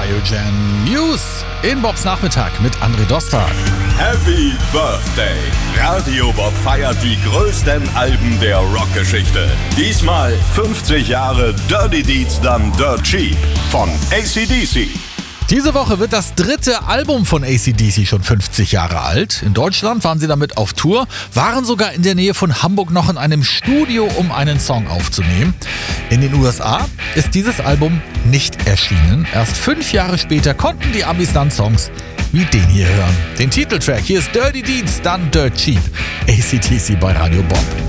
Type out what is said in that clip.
Biogen News in Bobs Nachmittag mit André Dostal. Happy Birthday! Radio Bob feiert die größten Alben der Rockgeschichte. Diesmal 50 Jahre Dirty Deeds Done Dirt Cheap von AC/DC. Diese Woche wird das dritte Album von AC/DC schon 50 Jahre alt. In Deutschland waren sie damit auf Tour, waren sogar in der Nähe von Hamburg noch in einem Studio, um einen Song aufzunehmen. In den USA ist dieses Album nicht erschienen. Erst 5 Jahre später konnten die Amis dann Songs wie den hier hören. Den Titeltrack, hier ist Dirty Deeds Done Dirt Cheap. AC/DC bei Radio Bob.